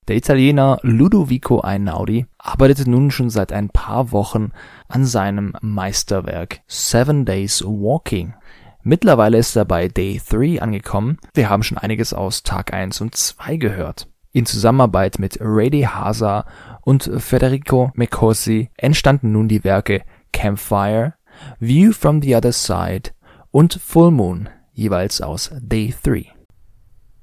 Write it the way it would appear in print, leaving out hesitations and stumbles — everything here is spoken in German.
Der Italiener Ludovico Einaudi arbeitet nun schon seit ein paar Wochen an seinem Meisterwerk 7 Days Walking. Mittlerweile ist er bei Day 3 angekommen. Wir haben schon einiges aus Tag 1 und 2 gehört. In Zusammenarbeit mit Rady Haza und Federico Meccosi entstanden nun die Werke Campfire, View from the Other Side und Full Moon, jeweils aus Day 3.